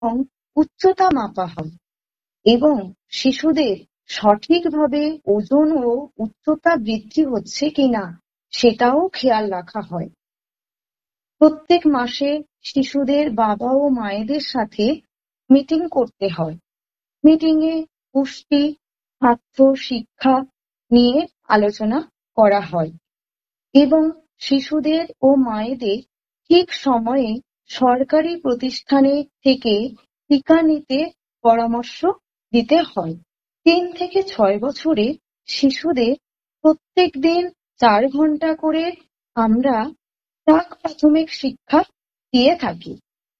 এবং উচ্চতা মাপা হয় এবং শিশুদের সঠিকভাবে ওজন ও উচ্চতা বৃদ্ধি হচ্ছে কিনা সেটাও খেয়াল রাখা হয়। প্রত্যেক মাসে শিশুদের বাবা ও মায়েদের সাথে মিটিং করতে হয়। মিটিংয়ে পুষ্টি, স্বাস্থ্য, শিক্ষা নিয়ে আলোচনা করা হয় এবং শিশুদের ও মায়েদের ঠিক সময়ে সরকারি প্রতিষ্ঠানে থেকে টিকা নিতে পরামর্শ দিতে হয়। ৩ থেকে ৬ বছরের শিশুদের প্রত্যেক দিন ৪ ঘন্টা করে আমরা প্রাক-প্রাথমিক শিক্ষা দিয়ে থাকি।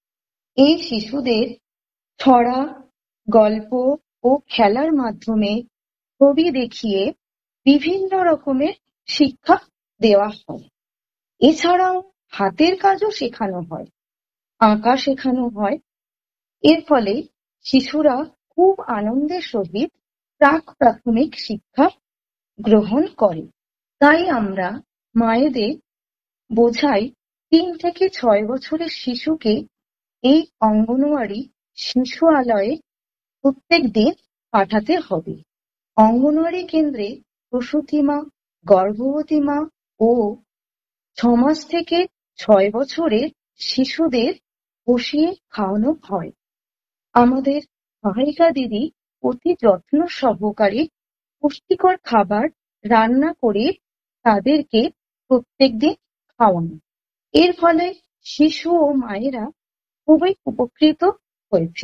এই শিশুদের ছড়া, গল্প ও খেলার মাধ্যমে ছবি দেখিয়ে বিভিন্ন রকমের শিক্ষা দেওয়া হয়। এছাড়াও হাতের কাজও শেখানো হয়, আঁকা শেখানো হয়। এর ফলে শিশুরা খুব আনন্দের সহিত প্রাক-প্রাথমিক শিক্ষা গ্রহণ করে। তাই আমরা মায়েদের বোঝাই ৩ থেকে ৬ বছরের শিশুকে এই অঙ্গনওয়াড়ি শিশু আলয়ে প্রত্যেক দিন পাঠাতে হবে। অঙ্গনওয়াড়ি কেন্দ্রে প্রসূতি মা, গর্ভবতী মা ও ৬ মাস থেকে ৬ বছরের শিশুদের বসিয়ে খাওয়ানো হয়। আমাদের সহায়িকা দিদি অতি যত্ন সহকারে পুষ্টিকর খাবার রান্না করে তাদেরকে প্রত্যেকদিন খাওয়ান। এর ফলে শিশু ও মায়েরা খুবই উপকৃত হয়েছে।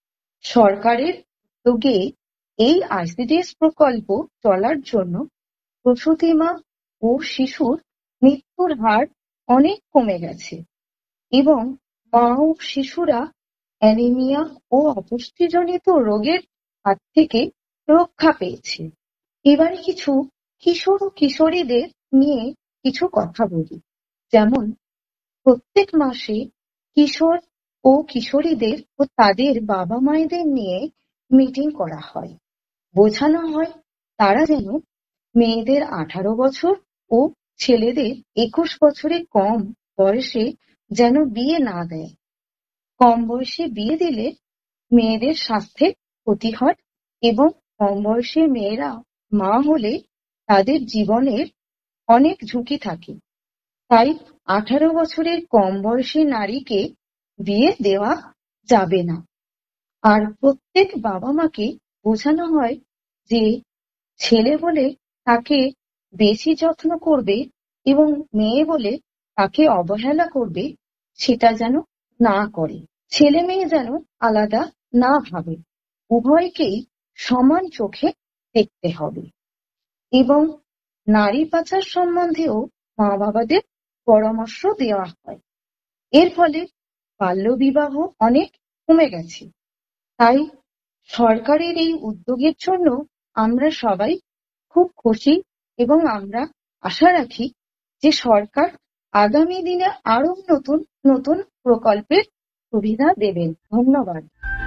সরকারের উদ্যোগে এই আইসিডিএস প্রকল্প চলার জন্য প্রসূতি মা ও শিশুর মৃত্যুর হার অনেক কমে গেছে এবং মা ও শিশুরা অ্যানিমিয়া ও অপুষ্টিজনিত রোগের হাত থেকে রক্ষা পেয়েছে। এবারে কিছু কিশোর ও কিশোরীদের নিয়ে কিছু কথা বলি। যেমন প্রত্যেক মাসে কিশোর ও কিশোরীদের ও তাদের বাবা মায়েদের নিয়ে মিটিং করা হয়। বোঝানো হয় তারা যেন মেয়েদের ১৮ বছর ও ছেলেদের ২১ বছরের কম বয়সে যেন বিয়ে না দেয়। কম বয়সে বিয়ে দিলে মেয়েদের স্বাস্থ্যের ক্ষতি হয় এবং কম বয়সে মেয়েরা মা হলে তাদের জীবনের অনেক ঝুঁকি থাকে। তাই ১৮ বছরের কম বয়সী নারীকে বিয়ে দেওয়া যাবে না। আর প্রত্যেক বাবা মাকে বোঝানো হয় যে ছেলে বলে তাকে বেশি যত্ন করবে এবং মেয়ে বলে তাকে অবহেলা করবে সেটা যেন না করে। ছেলে মেয়ে যেন আলাদা না ভাবে, উভয়কেই সমান চোখে দেখতে হবে এবং নারী পাচার সম্বন্ধেও মা বাবাদের পরামর্শ দেওয়া হয়। এর ফলে বাল্যবিবাহ অনেক কমে গেছে। তাই সরকারের এই উদ্যোগের জন্য আমরা সবাই খুব খুশি এবং আমরা আশা রাখি যে সরকার আগামী দিনে আরো নতুন নতুন প্রকল্পের সুবিধা দেবেন। ধন্যবাদ।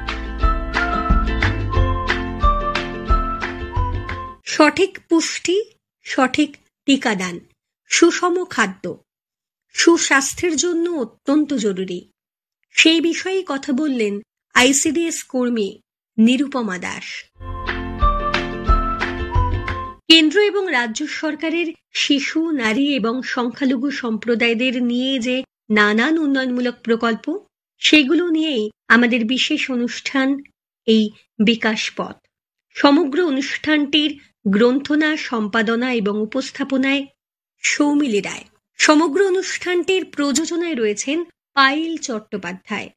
সঠিক পুষ্টি, সঠিক টিকাদান, সুষম খাদ্য সুস্বাস্থ্যের জন্য অত্যন্ত জরুরি। সেই বিষয়ে কথা বললেন আইসিডিএস কর্মী নিরুপমা দাস। কেন্দ্র এবং রাজ্য সরকারের শিশু, নারী এবং সংখ্যালঘু সম্প্রদায়দের নিয়ে যে নানান উন্নয়নমূলক প্রকল্প, সেগুলো নিয়েই আমাদের বিশেষ অনুষ্ঠান এই বিকাশ পথ। সমগ্র অনুষ্ঠানটির গ্রন্থনা, সম্পাদনা এবং উপস্থাপনায় সৌমিলি রায়। সমগ্র অনুষ্ঠানটির প্রযোজনায় রয়েছেন পায়েল চট্টোপাধ্যায়।